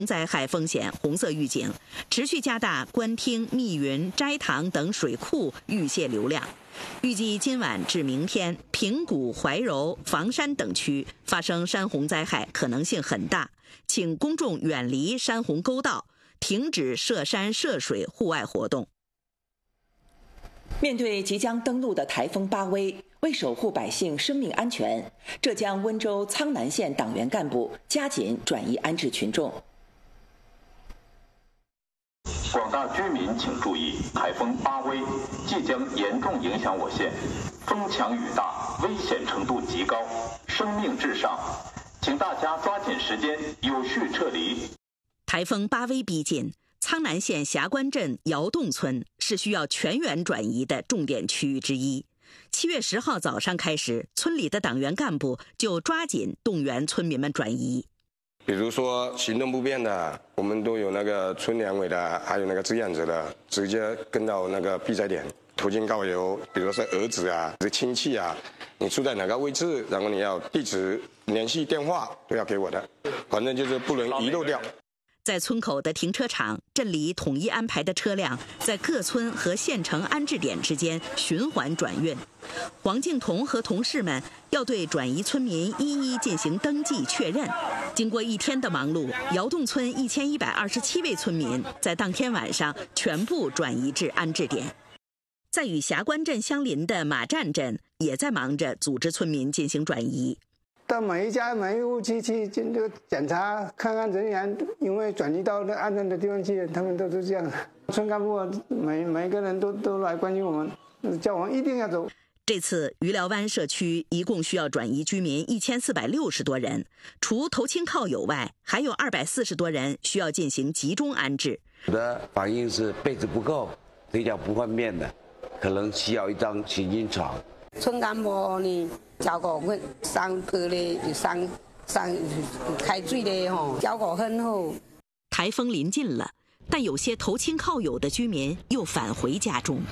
灾害风险红色预警，持续加大官厅、密云、斋堂等水库预泄流量。预计今晚至明天，平谷、怀柔、房山等区发生山洪灾害可能性很大，请公众远离山洪沟道，停止涉山涉水户外活动。 面对即将登陆的台风巴威，为守护百姓生命安全，浙江温州苍南县党员干部加紧转移安置群众。 广大居民请注意，台风巴威即将严重影响我县，风强雨大，危险程度极高，生命至上，请大家抓紧时间有序撤离。 台风巴威逼近，苍南县霞关镇窑洞村是需要全员转移的重点区域之一。7月10号早上开始，村里的党员干部就抓紧动员村民们转移。 比如说行动不便的，我们都有那个村两委的，还有那个志愿者的，直接跟到那个避灾点，投进告邮，比如说是儿子啊、是亲戚啊，你住在哪个位置，然后你要地址、联系电话都要给我的，反正就是不能遗漏掉。 在村口的停车场，镇里统一安排的车辆在各村和县城安置点之间循环转运。黄敬彤和同事们要对转移村民一一进行登记确认。经过一天的忙碌，窑洞村1127位村民在当天晚上全部转移至安置点。在与霞关镇相邻的马占镇也在忙着组织村民进行转移。 到每一家每一户去这个检查，看看人员，因为转移到那安全的地方去，他们都是这样。村干部每个人都来关心我们，叫我们一定要走。 这次余寮湾社区一共需要转移居民1460多人，除投亲靠友外，还有240多人需要进行集中安置。 有的反映是被子不够，腿脚不方便的，可能需要一张行军床。 村干部呢，照顾我上坡嘞，上开水嘞吼，照顾很好。 台风临近了，但有些投亲靠友的居民又返回家中。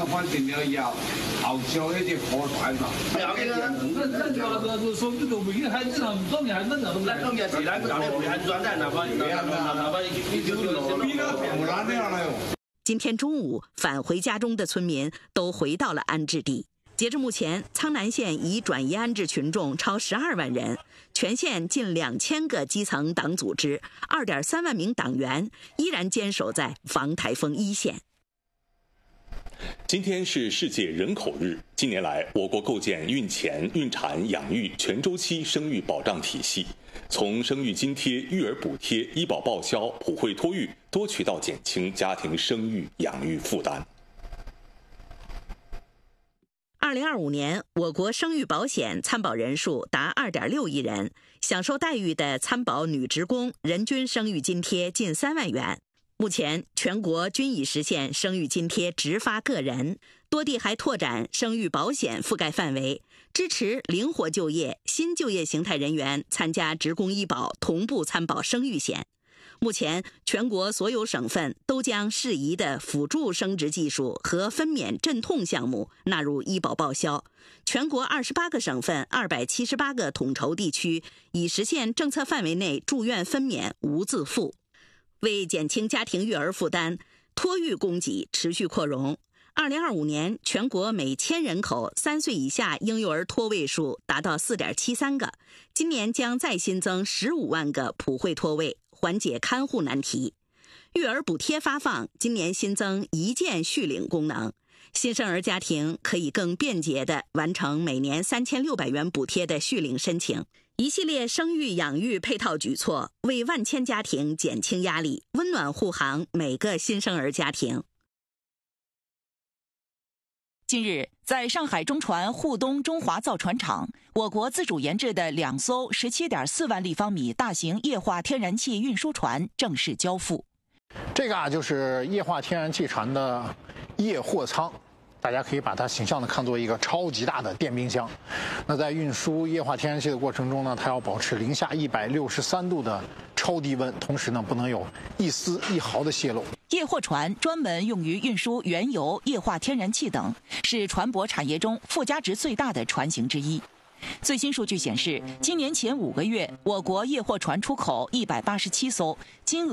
今天中午返回家中的村民都回到了安置地。截至目前，苍南县已转移安置群众超12万人，全县近2000个基层党组织、2.3万名党员依然坚守在防台风一线。 今天是世界人口日。近年来，我国构建孕前、孕产、养育全周期生育保障体系，从生育津贴、育儿补贴、医保报销、普惠托育多渠道减轻家庭生育养育负担。 2025年，我国生育保险参保人数达2.6亿人，享受待遇的参保女职工人均生育津贴近3万元。目前，全国均已实现生育津贴直发个人，多地还拓展生育保险覆盖范围，支持灵活就业、新就业形态人员参加职工医保同步参保生育险。目前，全国所有省份都将适宜的辅助生殖技术和分娩镇痛项目纳入医保报销。全国28个省份、278个统筹地区已实现政策范围内住院分娩无自付。为减轻家庭育儿负担，托育供给持续扩容。2025年，全国每1000人口3岁以下婴幼儿托位数达到4.73个，今年将再新增15万个普惠托位，缓解看护难题。育儿补贴发放今年新增一键续领功能，新生儿家庭可以更便捷地完成每年3600元补贴的续领申请。一系列生育养育配套举措，为万千家庭减轻压力，温暖护航每个新生儿家庭。 近日，在上海中船沪东中华造船厂，我国自主研制的2艘17.4万立方米大型液化天然气运输船正式交付。 这个就是液化天然气船的液货舱，大家可以把它形象的看作一个超级大的电冰箱。那在运输液化天然气的过程中呢，它要保持零下163度的超低温，同时呢不能有一丝一毫的泄漏。 液货船专门用于运输原油、液化天然气等，是船舶产业中附加值最大的船型之一。 最新数据显示，今年前5个月，我国液货船出口187艘，金额